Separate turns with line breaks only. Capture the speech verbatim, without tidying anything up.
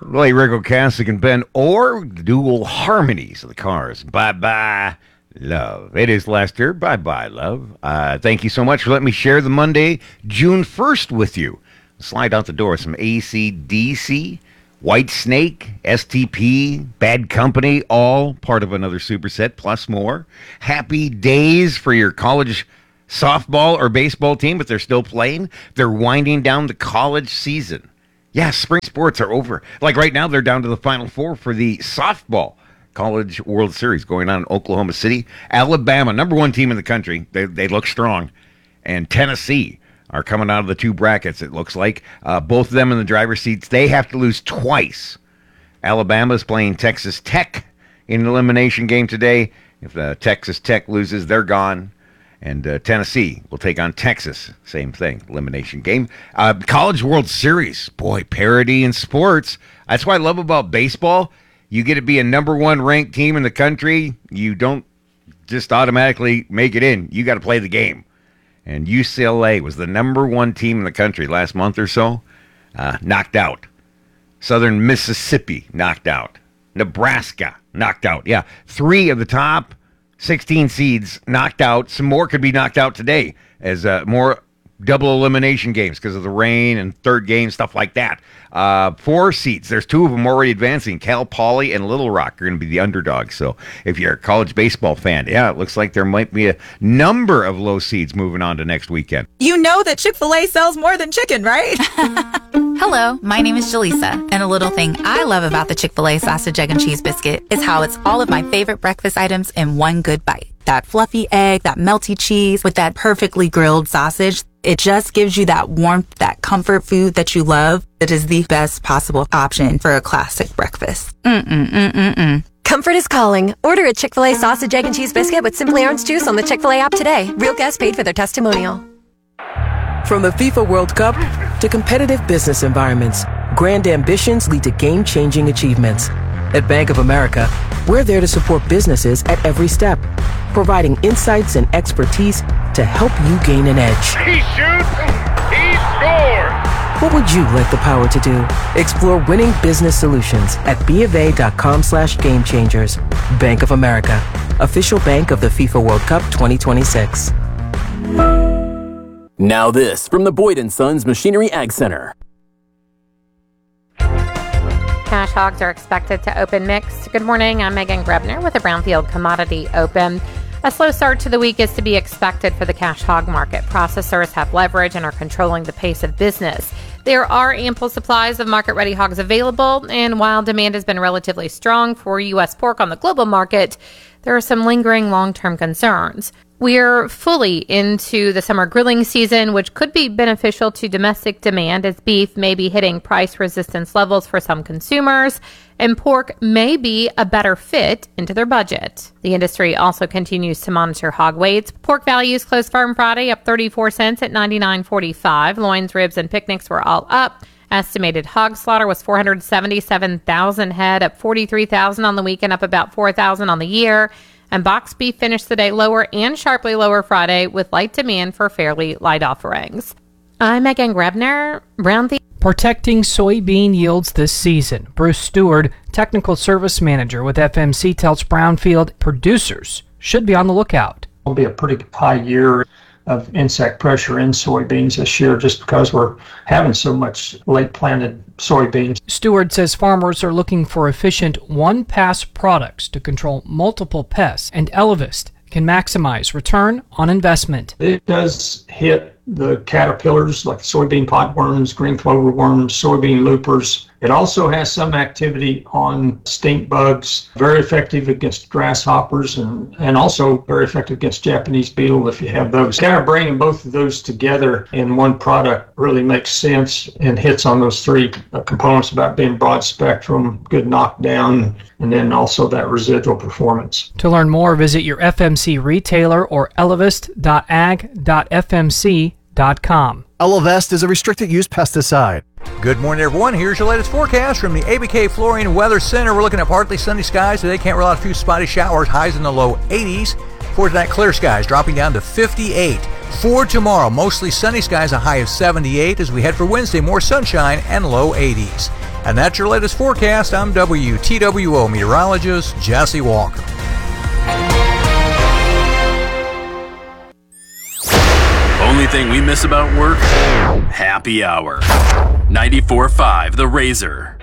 Lay Rico Cassick and Ben, or dual harmonies of the Cars. Bye-bye, love. It is Lester. Bye-bye, love. Uh, thank you so much for letting me share the Monday, June first with you. Slide out the door some A C D C, White Snake, S T P, Bad Company, all part of another superset, plus more. Happy days for your college softball or baseball team, but they're still playing. They're winding down the college season. Yeah, spring sports are over. Like right now, they're down to the Final Four for the softball College World Series going on in Oklahoma City. Alabama, number one team in the country. They, they look strong. And Tennessee are coming out of the two brackets, it looks like. Uh, both of them in the driver's seats. They have to lose twice. Alabama's playing Texas Tech in an elimination game today. If uh, Texas Tech loses, they're gone. And uh, Tennessee will take on Texas. Same thing, elimination game. Uh, College World Series. Boy, parity in sports. That's what I love about baseball. You get to be a number one ranked team in the country. You don't just automatically make it in. You got to play the game. And U C L A was the number one team in the country last month or so. Uh, knocked out. Southern Mississippi knocked out. Nebraska knocked out. Yeah, three of the top sixteen seeds knocked out. Some more could be knocked out today as uh, more double elimination games because of the rain and third game, stuff like that. Uh, four seeds. There's two of them already advancing. Cal Poly and Little Rock are going to be the underdogs. So if you're a college baseball fan, yeah, it looks like there might be a number of low seeds moving on to next weekend.
You know that Chick-fil-A sells more than chicken, right?
Hello, my name is Jaleesa, and a little thing I love about the Chick-fil-A sausage, egg, and cheese biscuit is how it's all of my favorite breakfast items in one good bite. That fluffy egg, that melty cheese with that perfectly grilled sausage. It just gives you that warmth, that comfort food that you love. It is the best possible option for a classic breakfast. Mm-mm-mm-mm-mm.
Comfort is calling. Order a Chick-fil-A sausage, egg, and cheese biscuit with Simply Orange Juice on the Chick-fil-A app today. Real guests paid for their testimonial.
From the FIFA World Cup to competitive business environments, grand ambitions lead to game-changing achievements. At Bank of America, we're there to support businesses at every step, providing insights and expertise to help you gain an edge.
He shoots, he scores!
What would you like the power to do? Explore winning business solutions at BofA.com slash game changers. Bank of America, official bank of the FIFA World Cup twenty twenty-six.
Now this from the Boyd and Sons Machinery Ag Center.
Cash hogs are expected to open mixed. Good morning, I'm Megan Grebner with the Brownfield Commodity Open. A slow start to the week is to be expected for the cash hog market. Processors have leverage and are controlling the pace of business. There are ample supplies of market-ready hogs available, and while demand has been relatively strong for U S pork on the global market, there are some lingering long-term concerns. We're fully into the summer grilling season, which could be beneficial to domestic demand as beef may be hitting price resistance levels for some consumers, and pork may be a better fit into their budget. The industry also continues to monitor hog weights. Pork values closed firm Friday up thirty-four cents at ninety-nine forty-five. Loins, ribs, and picnics were all up. Estimated hog slaughter was four hundred seventy-seven thousand head, up forty-three thousand on the weekend, up about four thousand on the year. And box beef finished the day lower and sharply lower Friday with light demand for fairly light offerings. I'm Megan Grebner, Brownfield.
Protecting soybean yields this season. Bruce Stewart, Technical Service Manager with F M C, tells Brownfield producers should be on the lookout.
It'll be a pretty high year of insect pressure in soybeans this year just because we're having so much late planted soybeans.
Stewart says farmers are looking for efficient one-pass products to control multiple pests, and Elevest can maximize return on investment.
It does hit the caterpillars like soybean potworms, green clover worms, soybean loopers. It also has some activity on stink bugs, very effective against grasshoppers, and, and also very effective against Japanese beetle if you have those. Kind of bringing both of those together in one product really makes sense and hits on those three uh, components about being broad spectrum, good knockdown, and then also that residual performance.
To learn more, visit your F M C retailer or elevest dot ag dot f m c dot com.
Elevest is a restricted use pesticide.
Good morning, everyone. Here's your latest forecast from the A B K Flooring Weather Center. We're looking at partly sunny skies today. Can't rule out a few spotty showers. Highs in the low eighties. For tonight, clear skies dropping down to fifty-eight. For tomorrow, mostly sunny skies, a high of seventy-eight. As we head for Wednesday, more sunshine and low eighties. And that's your latest forecast. I'm W T W O meteorologist Jesse Walker.
Only thing we miss about work? Happy hour. ninety-four point five The Razor.